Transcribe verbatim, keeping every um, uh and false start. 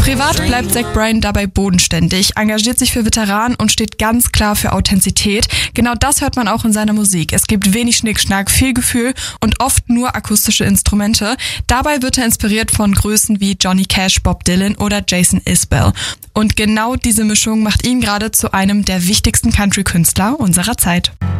Privat bleibt Zach Bryan dabei bodenständig, engagiert sich für Veteranen und steht ganz klar für Authentizität. Genau das hört man auch in seiner Musik. Es gibt wenig Schnickschnack, viel Gefühl und oft nur akustische Instrumente. Dabei wird er inspiriert von Größen wie Johnny Cash, Bob Dylan oder Jason Isbell. Und genau diese Mischung macht ihn gerade zu einem der wichtigsten Country-Künstler unserer Zeit.